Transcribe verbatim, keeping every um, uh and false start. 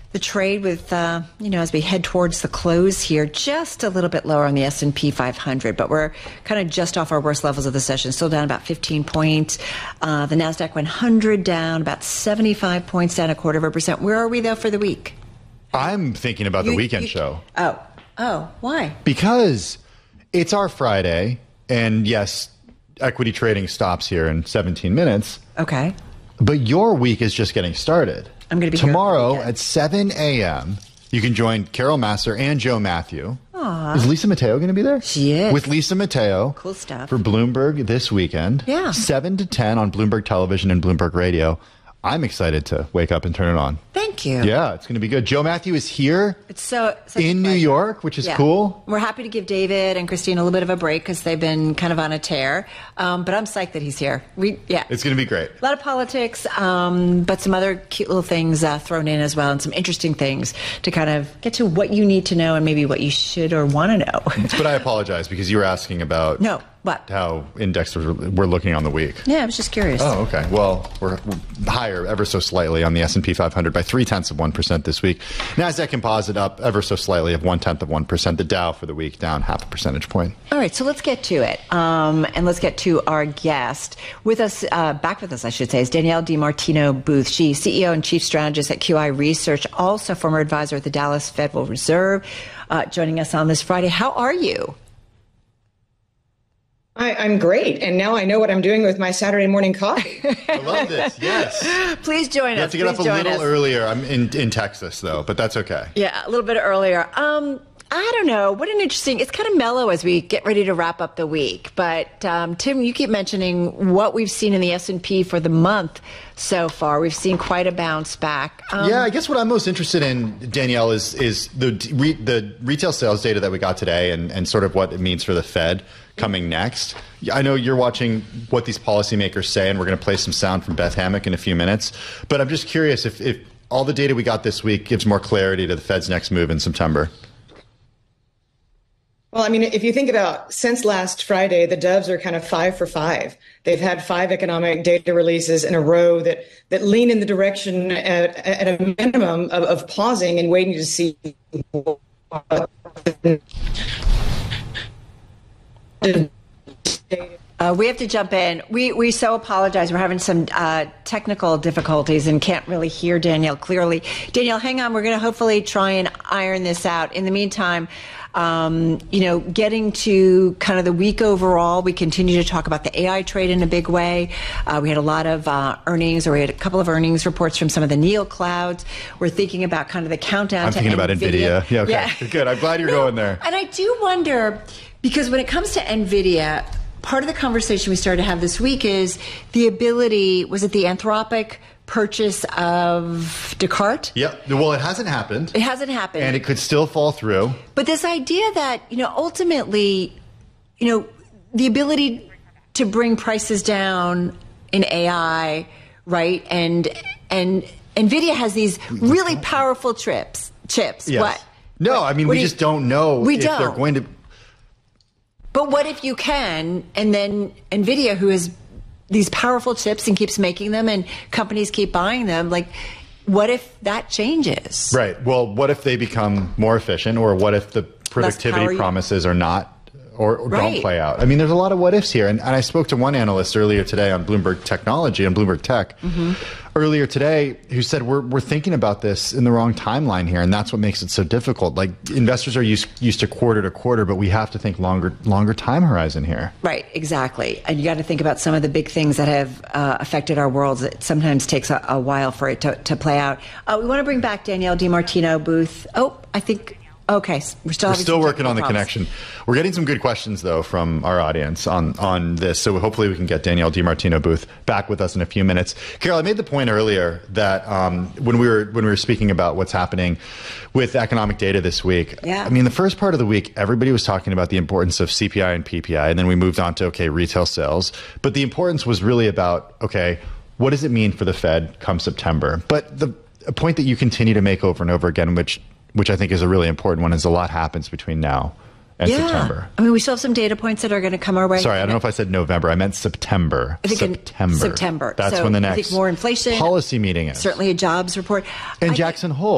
the trade with, uh, you know, as we head towards the close here, just a little bit lower on the S and P five hundred, but we're kind of just off our worst levels of the session, still down about fifteen points. Uh, the NASDAQ one hundred down about seventy-five points, down a quarter of a percent. Where are we, though, for the week? I'm thinking about you, the weekend you, show. Oh, oh, why? Because it's our Friday, and yes, equity trading stops here in seventeen minutes. Okay. But your week is just getting started. I'm going to be tomorrow here at seven a.m. You can join Carol Massar and Joe Matthew. Aww. Is Lisa Mateo going to be there? She is. With Lisa Mateo. Cool stuff. For Bloomberg this weekend. Yeah. seven to ten on Bloomberg Television and Bloomberg Radio. I'm excited to wake up and turn it on. Thank you. Yeah, it's going to be good. Joe Matthew is here it's so in New York, which is yeah. cool. We're happy to give David and Christine a little bit of a break because they've been kind of on a tear. Um, but I'm psyched that he's here. We yeah, It's going to be great. A lot of politics, um, but some other cute little things uh, thrown in as well, and some interesting things to kind of get to what you need to know and maybe what you should or want to know. But I apologize because you were asking about no, what? how indexes we're looking on the week. Yeah, I was just curious. Oh, okay. Well, we're, we're higher ever so slightly on the S and P five hundred by three tenths of one percent this week. NASDAQ Composite up ever so slightly of one tenth of one percent. The Dow for the week down half a percentage point. All right, so let's get to it. Um, and let's get to our guest. With us, uh, back with us, I should say, is Danielle DiMartino Booth. She's C E O and Chief Strategist at Q I Research, also former advisor at the Dallas Federal Reserve, uh, joining us on this Friday. How are you? I, I'm great, and now I know what I'm doing with my Saturday morning coffee. I love this. Yes. Please join You us. have to get Please up a join little us. earlier. I'm in, in Texas, though, but that's okay. Yeah, a little bit earlier. Um, I don't know. What an interesting, it's kind of mellow as we get ready to wrap up the week. But um, Tim, you keep mentioning what we've seen in the S and P for the month so far. We've seen quite a bounce back. Um, yeah, I guess what I'm most interested in, Danielle, is is the re, the retail sales data that we got today and, and sort of what it means for the Fed coming next. I know you're watching what these policymakers say, and we're going to play some sound from Beth Hammack in a few minutes. But I'm just curious if, if all the data we got this week gives more clarity to the Fed's next move in September. Well, I mean, if you think about since last Friday, the Doves are kind of five for five. They've had five economic data releases in a row that, that lean in the direction at, at a minimum of, of pausing and waiting to see what Uh, we have to jump in. We we so apologize. We're having some uh, technical difficulties and can't really hear Danielle clearly. Danielle, hang on. We're going to hopefully try and iron this out. In the meantime, um, you know, getting to kind of the week overall, we continue to talk about the A I trade in a big way. Uh, we had a lot of uh, earnings, or we had a couple of earnings reports from some of the neoclouds. We're thinking about kind of the countdown I'm to thinking about NVIDIA. NVIDIA. Yeah, okay. Yeah. Good. I'm glad you're no, going there. And I do wonder, because when it comes to NVIDIA, part of the conversation we started to have this week is the ability, was it the Anthropic purchase of Descartes? Yep. Well, it hasn't happened. It hasn't happened. And it could still fall through. But this idea that, you know, ultimately, you know, the ability to bring prices down in A I, right? And and NVIDIA has these really powerful chips. Chips. Yes. What? No, what, I mean, what we do you, just don't know we if don't. they're going to... But what if you can, and then NVIDIA, who has these powerful chips and keeps making them, and companies keep buying them, like, what if that changes? Right. Well, what if they become more efficient, or what if the productivity promises are not, or, or right. don't play out? I mean, there's a lot of what ifs here. And, and I spoke to one analyst earlier today on Bloomberg Technology, on Bloomberg Tech, mm-hmm. earlier today, who said we're we're thinking about this in the wrong timeline here, and that's what makes it so difficult. Like, investors are used used to quarter to quarter, but we have to think longer longer time horizon here. Right, exactly. And you got to think about some of the big things that have uh, affected our worlds. It sometimes takes a, a while for it to, to play out. Uh, we want to bring back Danielle DiMartino Booth. Oh, I think... Okay, we're still, we're still working on the problems. connection. We're getting some good questions, though, from our audience on, on this. So hopefully we can get Danielle DiMartino Booth back with us in a few minutes. Carol, I made the point earlier that um, when we were when we were speaking about what's happening with economic data this week, yeah. I mean, the first part of the week, everybody was talking about the importance of C P I and P P I, and then we moved on to, okay, retail sales. But the importance was really about, okay, what does it mean for the Fed come September? But the a point that you continue to make over and over again, which which I think is a really important one, is a lot happens between now and yeah. September. I mean, we still have some data points that are going to come our way. Sorry, I don't know if I said November. I meant September. I think September. September. That's so when the I next think more inflation, policy meeting is. Certainly a jobs report. And I Jackson Hole.